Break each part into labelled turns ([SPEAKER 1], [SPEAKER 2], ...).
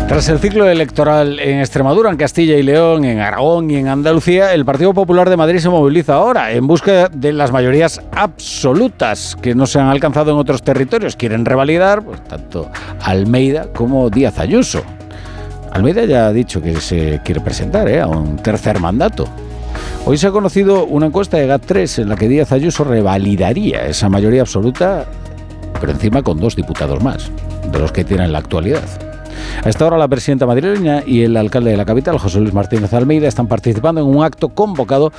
[SPEAKER 1] Tras el ciclo electoral en Extremadura, en Castilla y León, en Aragón y en Andalucía, el Partido Popular de Madrid se moviliza ahora en busca de las mayorías absolutas que no se han alcanzado en otros territorios. Quieren revalidar pues, tanto Almeida como Díaz Ayuso. Almeida ya ha dicho que se quiere presentar a un tercer mandato. Hoy se ha conocido una encuesta de GAT3 en la que Díaz Ayuso revalidaría esa mayoría absoluta, pero encima con 2 diputados más, de los que tiene en la actualidad. A esta hora la presidenta madrileña y el alcalde de la capital, José Luis Martínez Almeida, están participando en un acto convocado,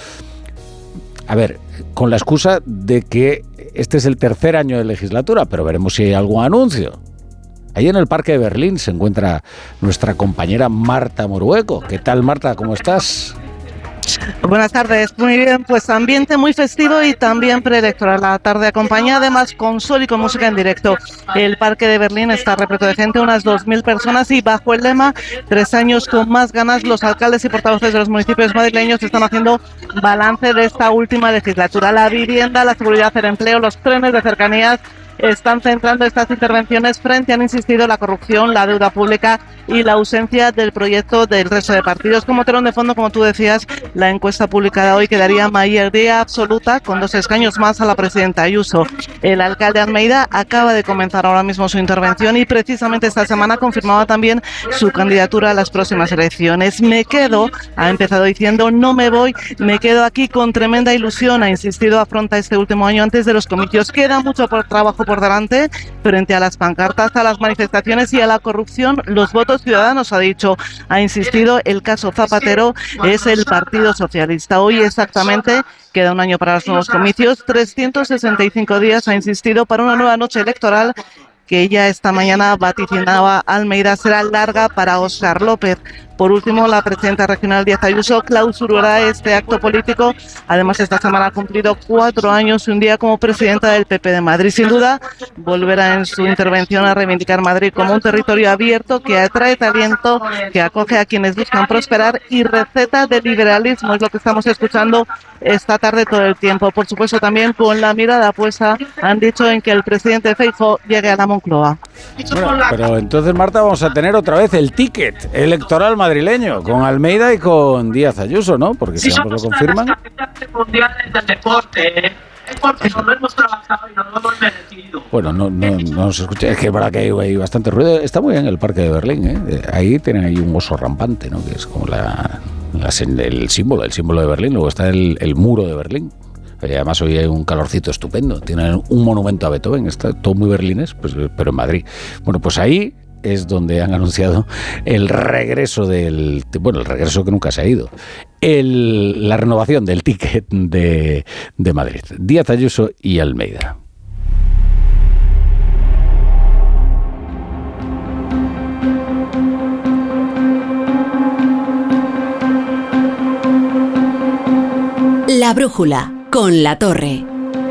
[SPEAKER 1] con la excusa de que este es el tercer año de legislatura, pero veremos si hay algún anuncio. Ahí en el Parque de Berlín se encuentra nuestra compañera Marta Morueco. ¿Qué tal, Marta? ¿Cómo estás?
[SPEAKER 2] Buenas tardes, muy bien, pues ambiente muy festivo y también preelectoral. La tarde acompañada además con sol y con música en directo. El Parque de Berlín está repleto de gente, unas 2.000 personas, y bajo el lema 3 años con más ganas, los alcaldes y portavoces de los municipios madrileños están haciendo balance de esta última legislatura. La vivienda, la seguridad, el empleo, los trenes de cercanías están centrando estas intervenciones frente, han insistido, la corrupción, la deuda pública y la ausencia del proyecto del resto de partidos. Como telón de fondo, como tú decías, la encuesta publicada hoy que daría mayoría absoluta con 2 escaños más a la presidenta Ayuso. El alcalde Almeida acaba de comenzar ahora mismo su intervención y precisamente esta semana confirmaba también su candidatura a las próximas elecciones. Ha empezado diciendo, no me voy, me quedo aquí con tremenda ilusión, ha insistido, afronta este último año antes de los comicios. Queda mucho trabajo por delante frente a las pancartas, a las manifestaciones y a la corrupción. Los votos ciudadanos, ha dicho, ha insistido, el caso Zapatero es el Partido Socialista. Hoy exactamente queda un año para los nuevos comicios, 365 días, ha insistido, para una nueva noche electoral que ella esta mañana vaticinaba Almeida será larga para Óscar López. Por último, la presidenta regional Díaz Ayuso clausurará este acto político. Además, esta semana ha cumplido 4 años y un día como presidenta del PP de Madrid. Sin duda, volverá en su intervención a reivindicar Madrid como un territorio abierto que atrae talento, que acoge a quienes buscan prosperar y receta de liberalismo. Es lo que estamos escuchando esta tarde todo el tiempo. Por supuesto, también con la mirada puesta, han dicho, en que el presidente Feijóo llegue a la Moncloa.
[SPEAKER 1] Bueno, pero entonces, Marta, vamos a tener otra vez el ticket electoral madrileño con Almeida y con Díaz Ayuso, ¿no? Porque si ambos lo confirman. Bueno, no se escucha. Es que para que hay bastante ruido. Está muy bien el Parque de Berlín, ¿eh? Ahí tienen ahí un oso rampante, ¿no? Que es como el símbolo de Berlín. Luego está el muro de Berlín. Además hoy hay un calorcito estupendo. Tienen un monumento a Beethoven. Está todo muy berlinés, pues, pero en Madrid. Bueno, pues ahí es donde han anunciado el regreso el regreso que nunca se ha ido, la renovación del ticket de Madrid. Díaz Ayuso y Almeida.
[SPEAKER 3] La brújula con La Torre.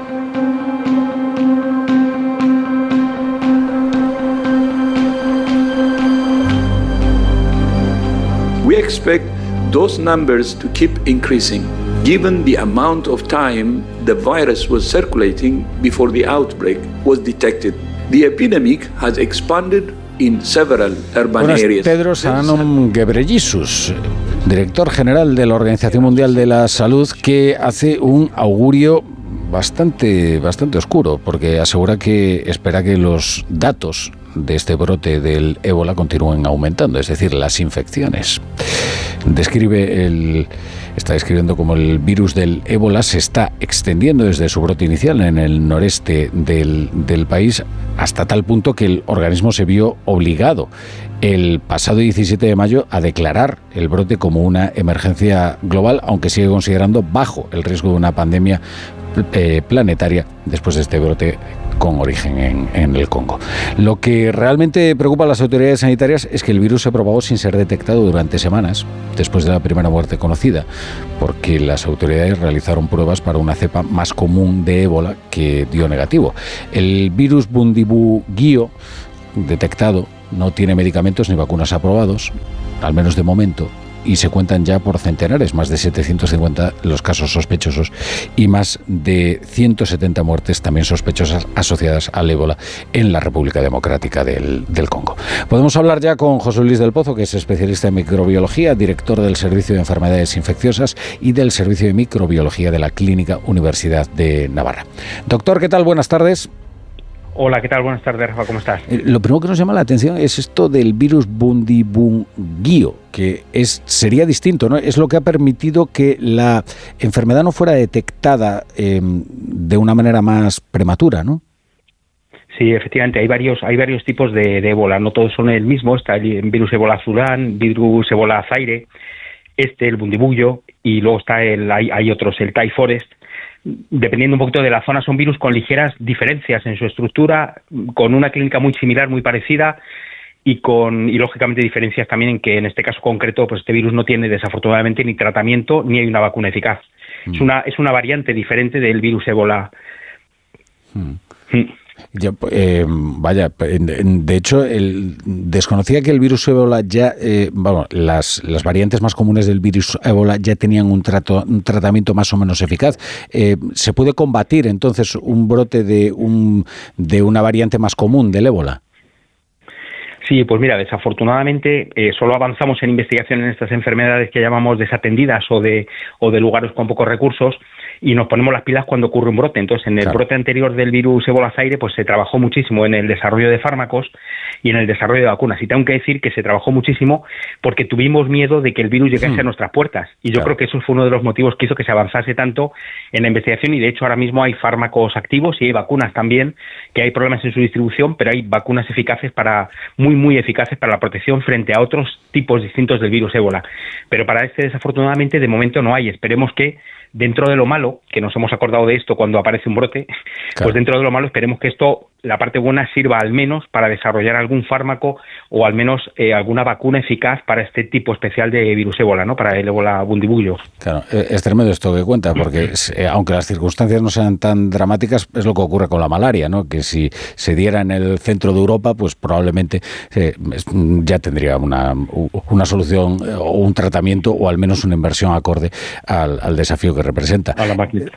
[SPEAKER 4] We expect those numbers to keep increasing, given the amount of time the virus was circulating before the outbreak was detected. The epidemic has expanded in several urban areas.
[SPEAKER 1] Tedros Adhanom Ghebreyesus, director general de la Organización Mundial de la Salud, que hace un augurio bastante oscuro, porque asegura que espera que los datos de este brote del ébola continúen aumentando, es decir, las infecciones. Está describiendo cómo el virus del ébola se está extendiendo desde su brote inicial en el noreste del país hasta tal punto que el organismo se vio obligado el pasado 17 de mayo a declarar el brote como una emergencia global, aunque sigue considerando bajo el riesgo de una pandemia planetaria después de este brote con origen en el Congo. Lo que realmente preocupa a las autoridades sanitarias es que el virus se propagó sin ser detectado durante semanas después de la primera muerte conocida, porque las autoridades realizaron pruebas para una cepa más común de ébola que dio negativo. El virus Bundibugyo detectado no tiene medicamentos ni vacunas aprobados, al menos de momento, y se cuentan ya por centenares, más de 750 los casos sospechosos y más de 170 muertes también sospechosas asociadas al ébola en la República Democrática del Congo. Podemos hablar ya con José Luis del Pozo, que es especialista en microbiología, director del Servicio de Enfermedades Infecciosas y del Servicio de Microbiología de la Clínica Universidad de Navarra. Doctor, ¿qué tal? Buenas tardes.
[SPEAKER 5] Hola, ¿qué tal? Buenas tardes, Rafa, ¿cómo estás?
[SPEAKER 1] Lo primero que nos llama la atención es esto del virus Bundibugyo, que sería distinto, ¿no? Es lo que ha permitido que la enfermedad no fuera detectada de una manera más prematura, ¿no?
[SPEAKER 5] Sí, efectivamente, hay varios tipos de ébola, no todos son el mismo. Está el virus ébola azulán, virus ébola zaire, el Bundibugyo, y luego hay otros, el Thai Forest. Dependiendo un poquito de la zona, son virus con ligeras diferencias en su estructura, con una clínica muy similar, muy parecida, y lógicamente diferencias también en que en este caso concreto pues este virus no tiene desafortunadamente ni tratamiento ni hay una vacuna eficaz. Es una variante diferente del virus ébola.
[SPEAKER 1] De hecho, desconocía que el virus ébola ya, las variantes más comunes del virus ébola ya tenían un tratamiento más o menos eficaz. ¿Se puede combatir entonces un brote de una variante más común del ébola?
[SPEAKER 5] Sí, pues mira, desafortunadamente solo avanzamos en investigación en estas enfermedades que llamamos desatendidas o de lugares con pocos recursos, y nos ponemos las pilas cuando ocurre un brote. Entonces, en el brote anterior del virus ébola zaire, pues se trabajó muchísimo en el desarrollo de fármacos y en el desarrollo de vacunas. Y tengo que decir que se trabajó muchísimo porque tuvimos miedo de que el virus llegase a nuestras puertas. Y yo creo que eso fue uno de los motivos que hizo que se avanzase tanto en la investigación. Y de hecho, ahora mismo hay fármacos activos y hay vacunas también, que hay problemas en su distribución, pero hay vacunas eficaces muy eficaces para la protección frente a otros tipos distintos del virus ébola. Pero para desafortunadamente, de momento no hay. Esperemos que dentro de lo malo, que nos hemos acordado de esto cuando aparece un brote, pues dentro de lo malo esperemos que la parte buena sirva al menos para desarrollar algún fármaco o al menos alguna vacuna eficaz para este tipo especial de virus ébola, ¿no? Para el ébola Bundibugyo.
[SPEAKER 1] Claro, es tremendo esto que cuenta, porque aunque las circunstancias no sean tan dramáticas, es lo que ocurre con la malaria, ¿no? Que si se diera en el centro de Europa, pues probablemente ya tendría una solución o un tratamiento o al menos una inversión acorde al desafío que representa.
[SPEAKER 5] A la magnitud.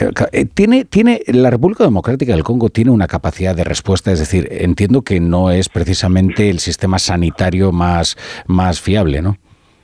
[SPEAKER 1] Tiene la República Democrática del Congo tiene una capacidad de respuesta, es decir, entiendo que no es precisamente el sistema sanitario más fiable, ¿no?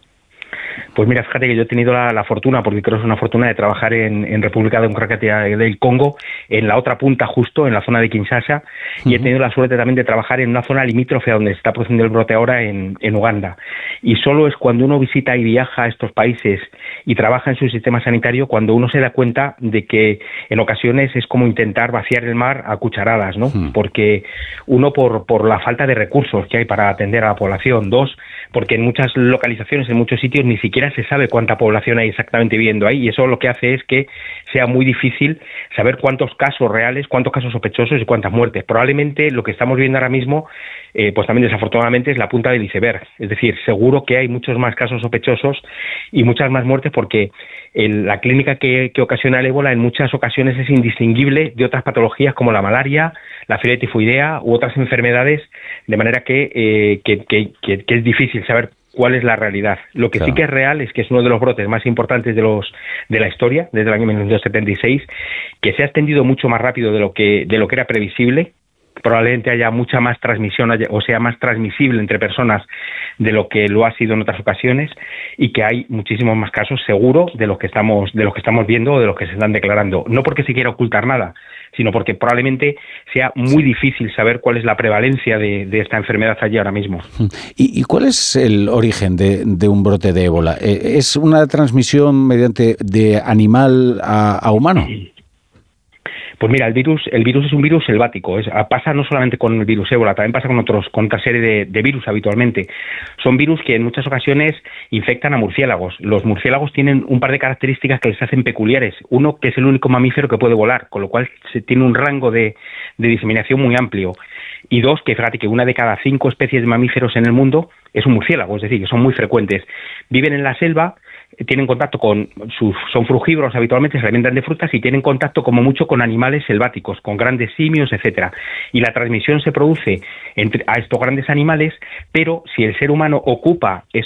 [SPEAKER 5] Pues mira, fíjate que yo he tenido la fortuna, porque creo que es una fortuna, de trabajar en República Democrática del Congo, en la otra punta justo, en la zona de Kinshasa, y he tenido la suerte también de trabajar en una zona limítrofe a donde se está produciendo el brote ahora en Uganda. Y solo es cuando uno visita y viaja a estos países y trabaja en su sistema sanitario cuando uno se da cuenta de que en ocasiones es como intentar vaciar el mar a cucharadas, ¿no? Porque uno, por la falta de recursos que hay para atender a la población; dos, porque en muchas localizaciones, en muchos sitios, ni siquiera se sabe cuánta población hay exactamente viviendo ahí, y eso lo que hace es que sea muy difícil saber cuántos casos reales, cuántos casos sospechosos y cuántas muertes. Probablemente lo que estamos viendo ahora mismo, pues también desafortunadamente, es la punta del iceberg. Es decir, seguro que hay muchos más casos sospechosos y muchas más muertes, porque la clínica que ocasiona el ébola en muchas ocasiones es indistinguible de otras patologías como la malaria, la fiebre tifoidea u otras enfermedades, de manera que es difícil saber cuál es la realidad. Lo que sí que es real es que es uno de los brotes más importantes de la historia, desde el año 1976, que se ha extendido mucho más rápido de lo que era previsible. Probablemente haya mucha más transmisión, o sea, más transmisible entre personas de lo que lo ha sido en otras ocasiones, y que hay muchísimos más casos, seguro, de los que estamos viendo o de los que se están declarando. No porque se quiera ocultar nada, sino porque probablemente sea muy difícil saber cuál es la prevalencia de esta enfermedad allí ahora mismo.
[SPEAKER 1] ¿Y cuál es el origen de un brote de ébola? ¿Es una transmisión de animal a humano?
[SPEAKER 5] Pues mira, el virus es un virus selvático. Pasa no solamente con el virus ébola, también pasa con otra serie de virus habitualmente. Son virus que en muchas ocasiones infectan a murciélagos. Los murciélagos tienen un par de características que les hacen peculiares. Uno, que es el único mamífero que puede volar, con lo cual se tiene un rango de diseminación muy amplio. Y dos, que fíjate que 1 de cada 5 especies de mamíferos en el mundo es un murciélago, es decir, que son muy frecuentes. Viven en la selva, tienen contacto son frugívoros habitualmente, se alimentan de frutas y tienen contacto como mucho con animales selváticos, con grandes simios, etcétera. Y la transmisión se produce a estos grandes animales, pero si el ser humano ocupa